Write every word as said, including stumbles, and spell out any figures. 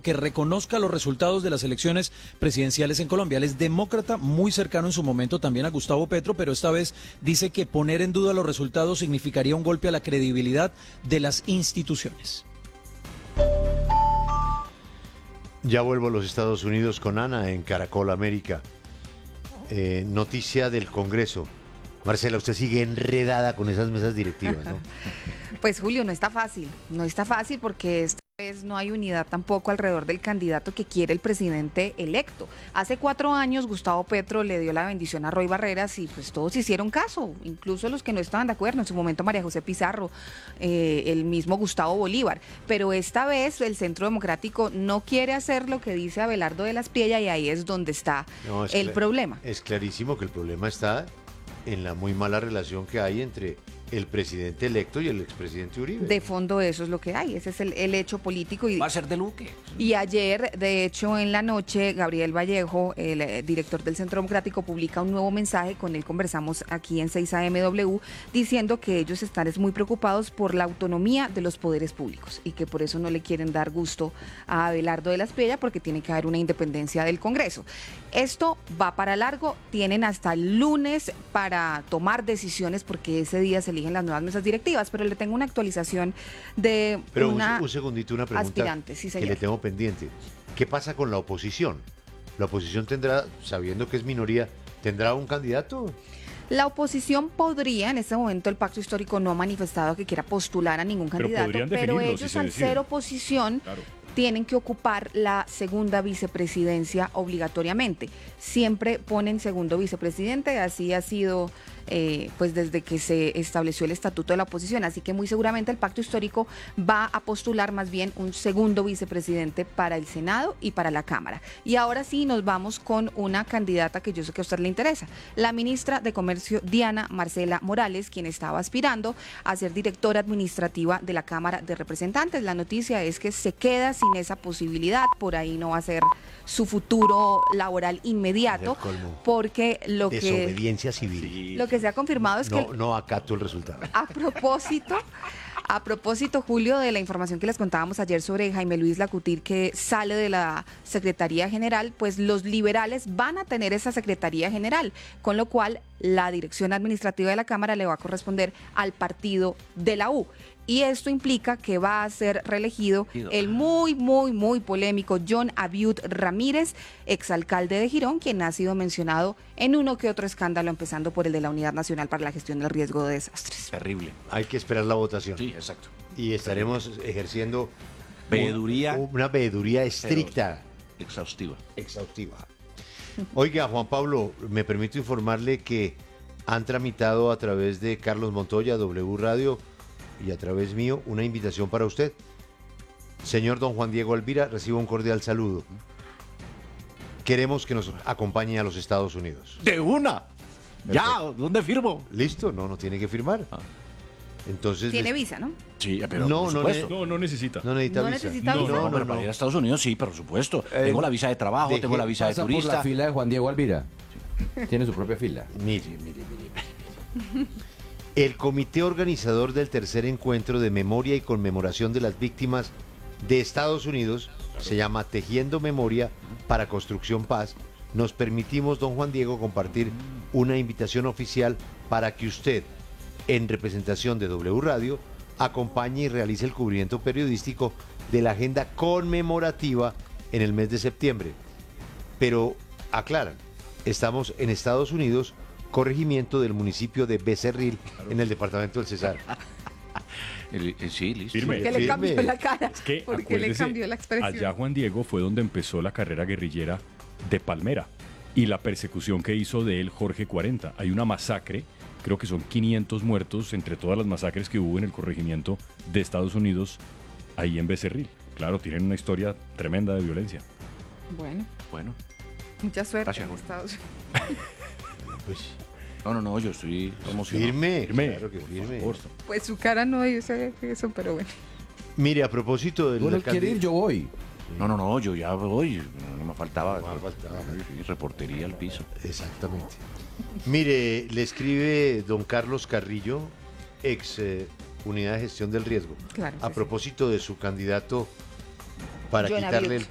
que reconozca los resultados de las elecciones presidenciales en Colombia. Él es demócrata, muy cercano en su momento también a Gustavo Petro, pero esta vez dice que poner en duda los resultados significaría un golpe a la credibilidad de las instituciones. Ya vuelvo a los Estados Unidos con Ana en Caracol América. Eh, noticia del Congreso. Marcela, usted sigue enredada con esas mesas directivas, ¿no? Pues Julio, no está fácil, no está fácil porque esta vez no hay unidad tampoco alrededor del candidato que quiere el presidente electo. Hace cuatro años Gustavo Petro le dio la bendición a Roy Barreras y pues todos hicieron caso, incluso los que no estaban de acuerdo, en su momento María José Pizarro, eh, el mismo Gustavo Bolívar. Pero esta vez el Centro Democrático no quiere hacer lo que dice Abelardo de las Piellas y ahí es donde está No, es el cla- problema. Es clarísimo que el problema está en la muy mala relación que hay entre el presidente electo y el expresidente Uribe. De fondo eso es lo que hay, ese es el, el hecho político. Y, Va a ser de Luque. y ayer, de hecho, en la noche, Gabriel Vallejo, el eh, director del Centro Democrático, publica un nuevo mensaje, con él conversamos aquí en seis A M W, diciendo que ellos están es muy preocupados por la autonomía de los poderes públicos y que por eso no le quieren dar gusto a Abelardo de las Piellas porque tiene que haber una independencia del Congreso. Esto va para largo, tienen hasta el lunes para tomar decisiones porque ese día se eligen las nuevas mesas directivas, pero le tengo una actualización de Pero una un, un segundito, una pregunta aspirante, sí, que señor. le tengo pendiente. ¿Qué pasa con la oposición? ¿La oposición tendrá, sabiendo que es minoría, tendrá un candidato? La oposición podría, en este momento el pacto histórico no ha manifestado que quiera postular a ningún Pero candidato, podrían pero definirlo, ellos si se al deciden. ser oposición Claro. tienen que ocupar la segunda vicepresidencia obligatoriamente. Siempre ponen segundo vicepresidente, así ha sido eh, pues desde que se estableció el estatuto de la oposición, así que muy seguramente el pacto histórico va a postular más bien un segundo vicepresidente para el Senado y para la Cámara. Y ahora sí nos vamos con una candidata que yo sé que a usted le interesa, la ministra de Comercio Diana Marcela Morales, quien estaba aspirando a ser directora administrativa de la Cámara de Representantes. La noticia es que se queda sin esa posibilidad, por ahí no va a ser su futuro laboral inmediato, Es el colmo. porque lo que, Desobediencia civil. lo que se ha confirmado es que No, no acato el resultado. a propósito, a propósito, Julio, de la información que les contábamos ayer sobre Jaime Luis Lacutir, que sale de la Secretaría General, pues los liberales van a tener esa Secretaría General, con lo cual la dirección administrativa de la Cámara le va a corresponder al partido de la U. Y esto implica que va a ser reelegido el muy, muy, muy polémico John Abiud Ramírez, exalcalde de Girón, quien ha sido mencionado en uno que otro escándalo, empezando por el de la Unidad Nacional para la Gestión del Riesgo de Desastres. Terrible. Hay que esperar la votación. Sí, exacto. Y estaremos ejerciendo Veeduría. un- una veeduría estricta, Exhaustiva. exhaustiva. Oiga, Juan Pablo, me permito informarle que han tramitado a través de Carlos Montoya, W Radio, y a través mío, una invitación para usted. Señor don Juan Diego Alvira, reciba un cordial saludo. Queremos que nos acompañe a los Estados Unidos. ¡De una! Ya, ¿dónde firmo? ¿Listo? No, no tiene que firmar. Ah. Entonces, Tiene les- visa, ¿no? Sí, pero No, por no, supuesto. No, no necesita. no necesita No visa. necesita visa. No, pero para ir a Estados Unidos sí, por supuesto. Eh, tengo la visa de trabajo, deje- tengo la visa de Pasa por la turista. fila de Juan Diego Alvira. Tiene su propia fila. Mire, mire, mire. El comité organizador del tercer encuentro de memoria y conmemoración de las víctimas de Estados Unidos se llama Tejiendo Memoria para Construcción Paz. Nos permitimos, don Juan Diego, compartir una invitación oficial para que usted, en representación de W Radio, acompañe y realice el cubrimiento periodístico de la agenda conmemorativa en el mes de septiembre. Pero aclaran, estamos en Estados Unidos, corregimiento del municipio de Becerril, en el departamento del Cesar. El- el- sí, listo. Firme. ¿Por qué le firme. cambió la cara? Es que, ¿Por qué le acuérdese, cambió la expresión? allá Juan Diego fue donde empezó la carrera guerrillera de Palmera y la persecución que hizo de él Jorge cuarenta. Hay una masacre, creo que son quinientos muertos entre todas las masacres que hubo en el corregimiento de Estados Unidos, ahí en Becerril. Claro, tienen una historia tremenda de violencia. Bueno, Bueno, mucha suerte Gracias, en Jorge. Estados Unidos. Pues no, no, no, yo estoy emocionado. firme, Firme. claro que firme. Por Pues su cara no dice eso, pero bueno. Mire, a propósito del Bueno, alcalde- quiere ir, yo voy. No, no, no, yo ya voy. No, no me faltaba. No me faltaba. Sí, reportería al piso. Exactamente. Mire, le escribe don Carlos Carrillo, ex eh, Unidad de Gestión del Riesgo, Claro, a sí, sí. propósito de su candidato para John quitarle Abiud. el